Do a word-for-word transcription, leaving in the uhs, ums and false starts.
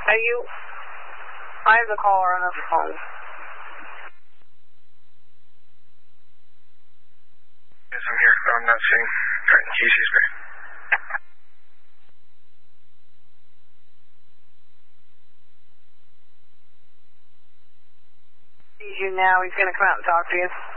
Are you... I have the caller on the phone. Yes, I'm here. I'm not seeing Trenton Kesey's Bay. Sees you now. He's going to come out and talk to you.